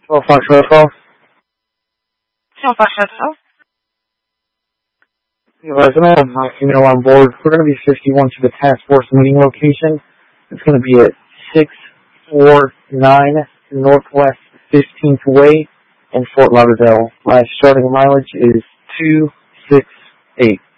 12 Foxtrot 12. 12 Foxtrot 12. Resident, I'm not female on board. We're going to be 51 to the task force meeting location. It's going to be at 649 Northwest 15th Way in Fort Lauderdale. My starting mileage is 268.